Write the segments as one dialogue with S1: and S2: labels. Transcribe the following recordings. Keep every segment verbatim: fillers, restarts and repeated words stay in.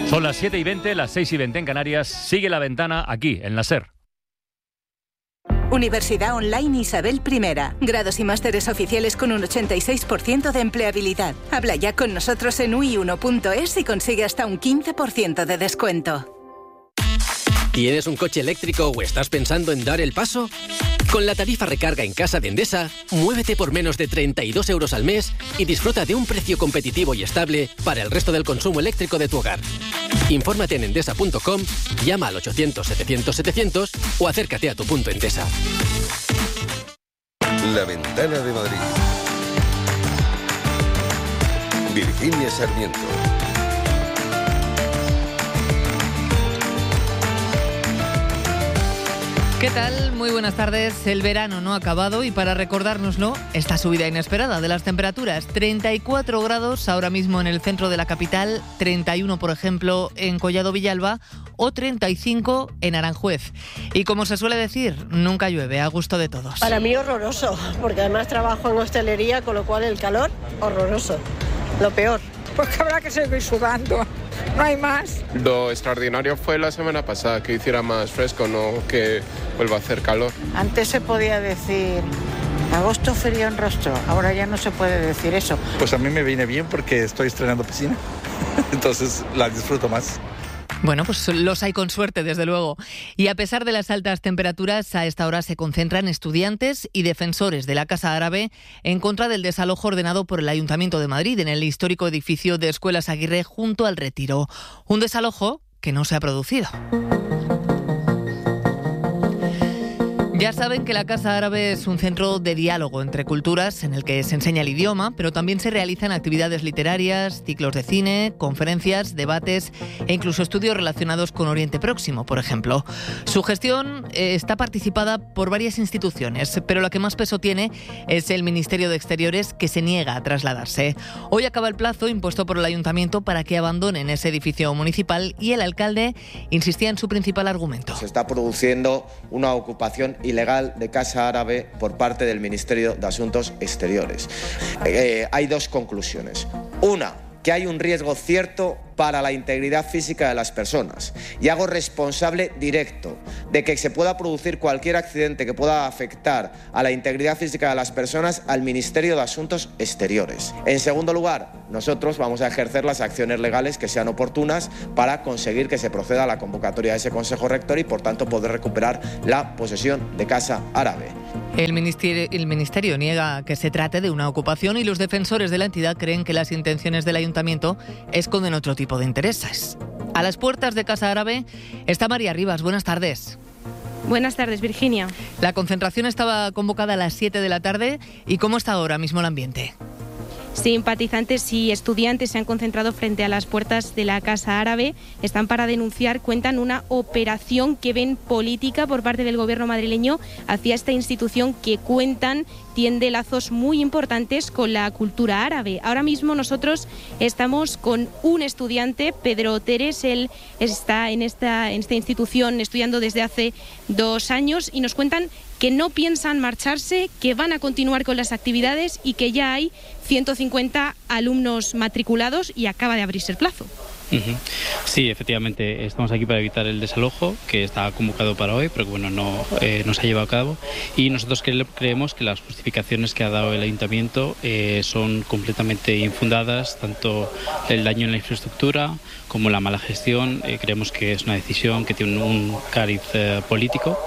S1: Son las siete y veinte, las seis y veinte en Canarias. Sigue La Ventana aquí, en la SER.
S2: Universidad Online Isabel I. Grados y másteres oficiales con un ochenta y seis por ciento de empleabilidad. Habla ya con nosotros en u i uno punto es y consigue hasta un quince por ciento de descuento.
S3: ¿Tienes un coche eléctrico o estás pensando en dar el paso? Con la tarifa recarga en casa de Endesa, muévete por menos de treinta y dos euros al mes y disfruta de un precio competitivo y estable para el resto del consumo eléctrico de tu hogar. Infórmate en endesa punto com, llama al ochocientos setecientos setecientos o acércate a tu punto Endesa.
S4: La Ventana de Madrid. Virginia Sarmiento.
S5: ¿Qué tal? Muy buenas tardes. El verano no ha acabado y para recordárnoslo, esta subida inesperada de las temperaturas. treinta y cuatro grados ahora mismo en el centro de la capital, treinta y uno por ejemplo en Collado Villalba o treinta y cinco en Aranjuez. Y como se suele decir, nunca llueve, a gusto de todos.
S6: Para mí horroroso, porque además trabajo en hostelería, con lo cual el calor, horroroso. Lo peor.
S7: Pues que habrá que seguir sudando, no hay más.
S8: Lo extraordinario fue la semana pasada, que hiciera más fresco, no que vuelva a hacer calor.
S9: Antes se podía decir agosto frío en rostro, ahora ya no se puede decir eso.
S10: Pues a mí me viene bien porque estoy estrenando piscina, entonces la disfruto más.
S5: Bueno, pues los hay con suerte, desde luego. Y a pesar de las altas temperaturas, a esta hora se concentran estudiantes y defensores de la Casa Árabe en contra del desalojo ordenado por el Ayuntamiento de Madrid en el histórico edificio de Escuelas Aguirre junto al Retiro. Un desalojo que no se ha producido. Ya saben que la Casa Árabe es un centro de diálogo entre culturas en el que se enseña el idioma, pero también se realizan actividades literarias, ciclos de cine, conferencias, debates e incluso estudios relacionados con Oriente Próximo, por ejemplo. Su gestión eh, está participada por varias instituciones, pero la que más peso tiene es el Ministerio de Exteriores, que se niega a trasladarse. Hoy acaba el plazo impuesto por el Ayuntamiento para que abandonen ese edificio municipal y el alcalde insistía en su principal argumento.
S11: Se está produciendo una ocupación ilegal de Casa Árabe por parte del Ministerio de Asuntos Exteriores. Eh, hay dos conclusiones. Una, que hay un riesgo cierto para la integridad física de las personas y hago responsable directo de que se pueda producir cualquier accidente que pueda afectar a la integridad física de las personas al Ministerio de Asuntos Exteriores. En segundo lugar, nosotros vamos a ejercer las acciones legales que sean oportunas para conseguir que se proceda a la convocatoria de ese Consejo Rector y por tanto poder recuperar la posesión de Casa Árabe.
S5: El ministerio, el ministerio niega que se trate de una ocupación y los defensores de la entidad creen que las intenciones del Ayuntamiento esconden otro tipo de intereses. A las puertas de Casa Árabe está María Rivas. Buenas tardes.
S12: Buenas tardes, Virginia.
S5: La concentración estaba convocada a las siete de la tarde. ¿Y cómo está ahora mismo el ambiente?
S12: Simpatizantes y estudiantes se han concentrado frente a las puertas de la Casa Árabe. Están para denunciar, cuentan, una operación que ven política por parte del gobierno madrileño hacia esta institución que, cuentan, tiende lazos muy importantes con la cultura árabe. Ahora mismo nosotros estamos con un estudiante, Pedro Teres. Él está en esta, en esta institución estudiando desde hace dos años y nos cuentan que no piensan marcharse, que van a continuar con las actividades y que ya hay ciento cincuenta alumnos matriculados y acaba de abrirse el plazo.
S13: Uh-huh. Sí, efectivamente, estamos aquí para evitar el desalojo, que está convocado para hoy, pero que bueno, no, eh, no se ha llevado a cabo. Y nosotros cre- creemos que las justificaciones que ha dado el Ayuntamiento eh, son completamente infundadas, tanto el daño en la infraestructura como la mala gestión. Eh, creemos que es una decisión que tiene un, un cariz eh, político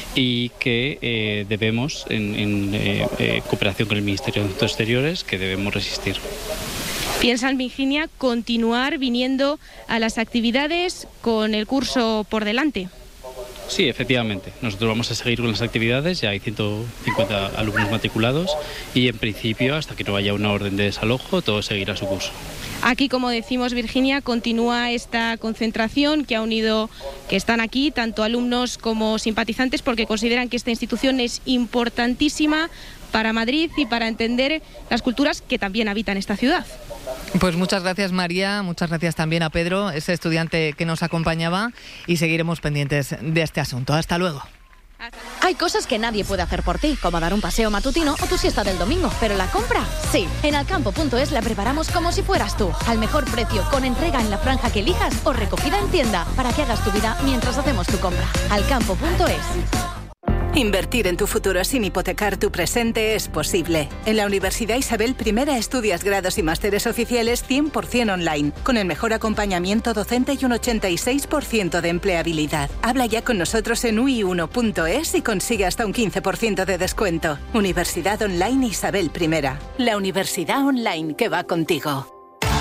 S13: y que eh, debemos, en, en eh, eh, cooperación con el Ministerio de Asuntos Exteriores, que debemos resistir.
S12: Piensan, Virginia, continuar viniendo a las actividades con el curso por delante.
S13: Sí, efectivamente. Nosotros vamos a seguir con las actividades, ya hay ciento cincuenta alumnos matriculados y en principio, hasta que no haya una orden de desalojo, todo seguirá su curso.
S12: Aquí, como decimos, Virginia, continúa esta concentración que ha unido, que están aquí tanto alumnos como simpatizantes, porque consideran que esta institución es importantísima para Madrid y para entender las culturas que también habitan esta ciudad.
S5: Pues muchas gracias, María, muchas gracias también a Pedro, ese estudiante que nos acompañaba, y seguiremos pendientes de este asunto. Hasta luego.
S14: Hay cosas que nadie puede hacer por ti, como dar un paseo matutino o tu siesta del domingo, pero la compra, sí. En alcampo punto es la preparamos como si fueras tú, al mejor precio, con entrega en la franja que elijas o recogida en tienda, para que hagas tu vida mientras hacemos tu compra. alcampo punto es.
S2: Invertir en tu futuro sin hipotecar tu presente es posible. En la Universidad Isabel I estudias grados y másteres oficiales cien por ciento online, con el mejor acompañamiento docente y un ochenta y seis por ciento de empleabilidad. Habla ya con nosotros en u i uno punto es y consigue hasta un quince por ciento de descuento. Universidad Online Isabel I. La universidad online que va contigo.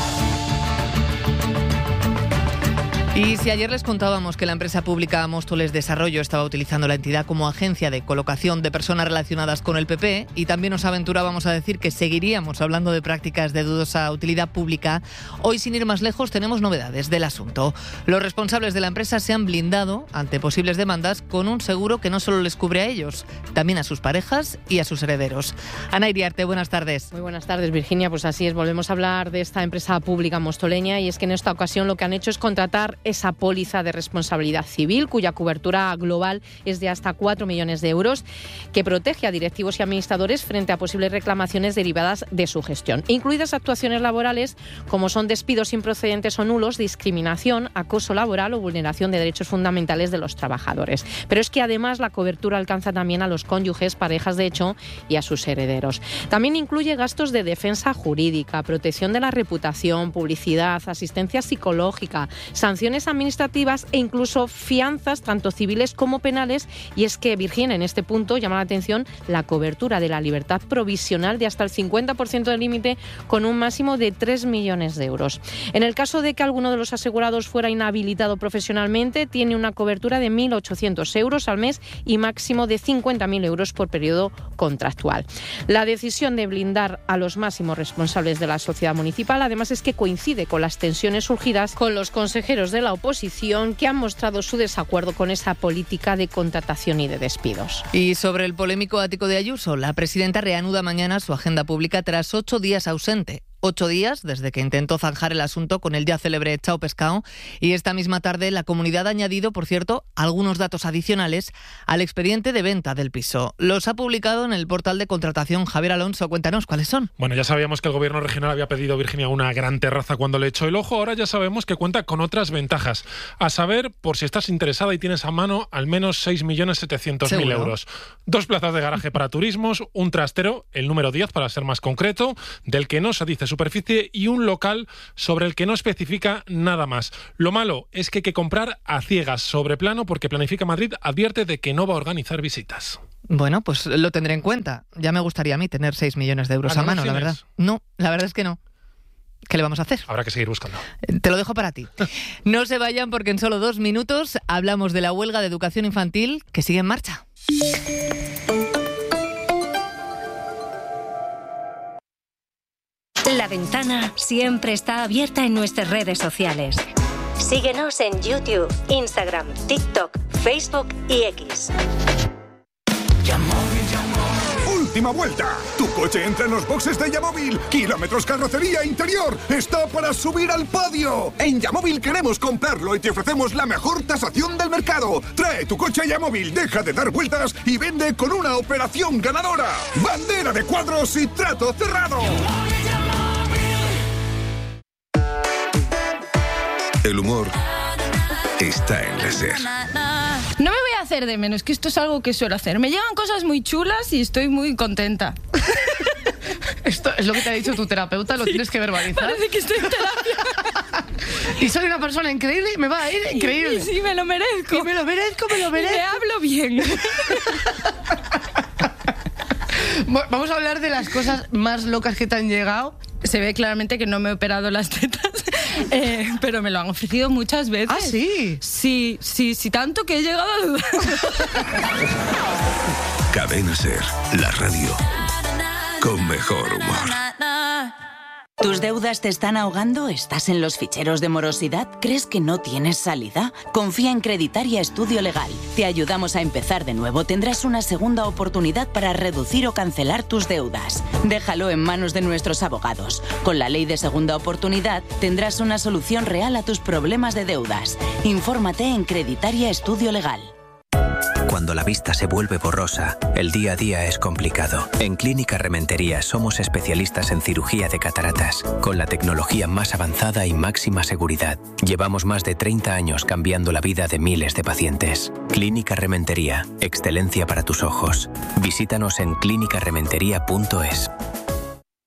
S5: Y si ayer les contábamos que la empresa pública Móstoles Desarrollo estaba utilizando la entidad como agencia de colocación de personas relacionadas con el P P, y también nos aventurábamos a decir que seguiríamos hablando de prácticas de dudosa utilidad pública, hoy, sin ir más lejos, tenemos novedades del asunto. Los responsables de la empresa se han blindado ante posibles demandas con un seguro que no solo les cubre a ellos, también a sus parejas y a sus herederos. Ana Iriarte, buenas tardes.
S15: Muy buenas tardes, Virginia. Pues así es, volvemos a hablar de esta empresa pública mostoleña, y es que en esta ocasión lo que han hecho es contratar esa póliza de responsabilidad civil, cuya cobertura global es de hasta cuatro millones de euros, que protege a directivos y administradores frente a posibles reclamaciones derivadas de su gestión, incluidas actuaciones laborales como son despidos improcedentes o nulos, discriminación, acoso laboral o vulneración de derechos fundamentales de los trabajadores. Pero es que además la cobertura alcanza también a los cónyuges, parejas de hecho y a sus herederos. También incluye gastos de defensa jurídica, protección de la reputación, publicidad, asistencia psicológica, sanciones administrativas e incluso fianzas, tanto civiles como penales. Y es que, Virginia, en este punto llama la atención la cobertura de la libertad provisional de hasta el cincuenta por ciento del límite, con un máximo de tres millones de euros. En el caso de que alguno de los asegurados fuera inhabilitado profesionalmente, tiene una cobertura de mil ochocientos euros al mes y máximo de cincuenta mil euros por periodo contractual. La decisión de blindar a los máximos responsables de la sociedad municipal, además, es que coincide con las tensiones surgidas con los consejeros de la oposición, que han mostrado su desacuerdo con esa política de contratación y de despidos.
S5: Y sobre el polémico ático de Ayuso, la presidenta reanuda mañana su agenda pública tras ocho días ausente. Ocho días desde que intentó zanjar el asunto con el ya célebre Chao Pescao, y esta misma tarde la comunidad ha añadido, por cierto, algunos datos adicionales al expediente de venta del piso. Los ha publicado en el portal de contratación. Javier Alonso, cuéntanos cuáles son.
S16: Bueno, ya sabíamos que el gobierno regional había pedido a Virginia una gran terraza cuando le echó el ojo. Ahora ya sabemos que cuenta con otras ventajas. A saber, por si estás interesada y tienes a mano, al menos seis millones setecientos mil euros. Dos plazas de garaje para turismos, un trastero, el número diez para ser más concreto, del que no se dice superficie, y un local sobre el que no especifica nada más. Lo malo es que hay que comprar a ciegas sobre plano, porque Planifica Madrid advierte de que no va a organizar visitas.
S5: Bueno, pues lo tendré en cuenta. Ya me gustaría a mí tener seis millones de euros
S16: ¿Ah, no
S5: a mano, la verdad. No, la verdad es que no. ¿Qué le vamos a hacer?
S16: Habrá que seguir buscando.
S5: Te lo dejo para ti. No se vayan, porque en solo dos minutos hablamos de la huelga de educación infantil que sigue en marcha.
S17: La Ventana siempre está abierta en nuestras redes sociales. Síguenos en YouTube, Instagram, TikTok, Facebook y X.
S18: Última vuelta. Tu coche entra en los boxes de Yamóvil. Kilómetros carrocería interior. Está para subir al podio. En Yamóvil queremos comprarlo y te ofrecemos la mejor tasación del mercado. Trae tu coche a Yamóvil, deja de dar vueltas y vende con una operación ganadora. Bandera de cuadros y trato cerrado.
S4: El humor está en la SER.
S19: No me voy a hacer de menos, que esto es algo que suelo hacer. Me llegan cosas muy chulas y estoy muy contenta.
S20: Esto es lo que te ha dicho tu terapeuta, lo sí, tienes que verbalizar.
S19: Parece que estoy en terapia.
S20: Y soy una persona increíble y me va a ir increíble.
S19: Sí, me lo merezco.
S20: Y me lo merezco, me lo merezco.
S19: Y me hablo bien.
S20: Vamos a hablar de las cosas más locas que te han llegado.
S19: Se ve claramente que no me he operado las tetas, eh, pero me lo han ofrecido muchas veces.
S20: ¿Ah, sí?
S19: Sí, sí, sí, tanto que he llegado a dudar.
S4: Cadena SER, la radio con mejor humor.
S21: ¿Tus deudas te están ahogando? ¿Estás en los ficheros de morosidad? ¿Crees que no tienes salida? Confía en Creditaria Estudio Legal. Te ayudamos a empezar de nuevo. Tendrás una segunda oportunidad para reducir o cancelar tus deudas. Déjalo en manos de nuestros abogados. Con la ley de segunda oportunidad tendrás una solución real a tus problemas de deudas. Infórmate en Creditaria Estudio Legal.
S1: Cuando la vista se vuelve borrosa, el día a día es complicado. En Clínica Rementería somos especialistas en cirugía de cataratas, con la tecnología más avanzada y máxima seguridad. Llevamos más de treinta años cambiando la vida de miles de pacientes. Clínica Rementería, excelencia para tus ojos. Visítanos en clínica rementería punto es.